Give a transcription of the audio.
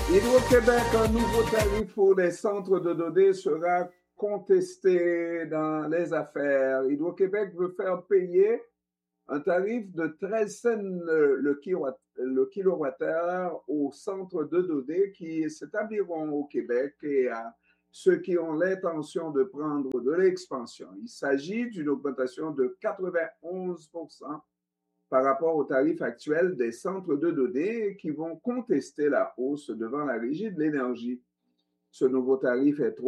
Hydro-Québec, un nouveau tarif pour les centres de données sera contesté dans les affaires. Hydro-Québec veut faire payer un tarif de 13 cents le kilowattheure aux centres de données qui s'établiront au Québec et à ceux qui ont l'intention de prendre de l'expansion. Il s'agit d'une augmentation de 91 par rapport au tarif actuel des centres de données qui vont contester la hausse devant la Régie de l'énergie. Ce nouveau tarif est trop